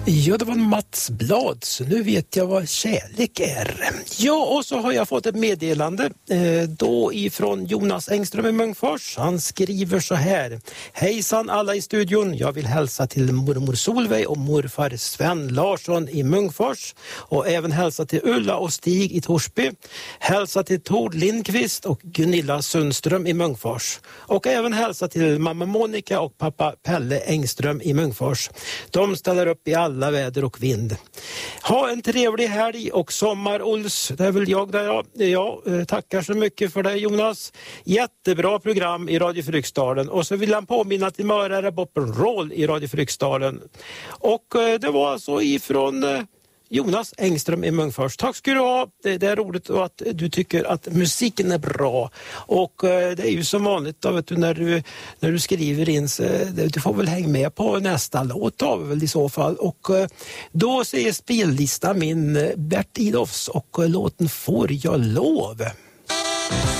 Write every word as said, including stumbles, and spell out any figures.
Ja, det var Mats Blad, så nu vet jag vad kärlek är. Ja, och så har jag fått ett meddelande eh, då ifrån Jonas Engström i Munkfors. Han skriver så här: hejsan alla i studion, jag vill hälsa till mormor Solveig och morfar Sven Larsson i Munkfors och även hälsa till Ulla och Stig i Torsby. Hälsa till Tord Lindqvist och Gunilla Sundström i Munkfors och även hälsa till mamma Monica och pappa Pelle Engström i Munkfors. De ställer upp i alla alla väder och vind. Ha en trevlig helg och sommar, Ols. Det är väl jag där. Ja, ja, tackar så mycket för det, Jonas. Jättebra program i Radio Fryksdalen. Och så vill han påminna till Mörare Boppenroll i Radio Fryksdalen. Och det var alltså ifrån Jonas Engström i Munkfors. Tack ska du ha. Det är roligt att du tycker att musiken är bra. Och det är ju som vanligt då, vet du, när du när du skriver in så, du får väl hänga med på nästa låt av väl i så fall. Och då säger spellistan min Bert Idolfs och låten Får jag lov.